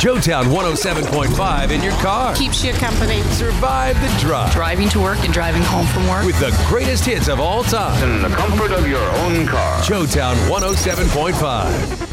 Joetown 107.5 in your car. Keeps you company. Survive the drive. Driving to work and driving home from work. With the greatest hits of all time. In the comfort of your own car. Joetown 107.5.